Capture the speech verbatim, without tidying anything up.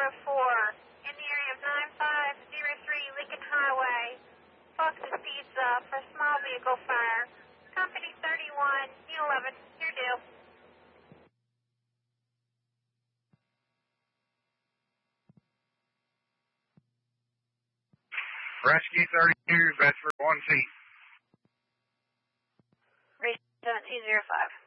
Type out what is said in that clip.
four in the area of nine five zero three Lincoln Highway. Fox's Pizza for small vehicle fire. Company thirty-one, E eleven, your deal. Rescue thirty-two, Bedford one C. Rescue seventeen zero five.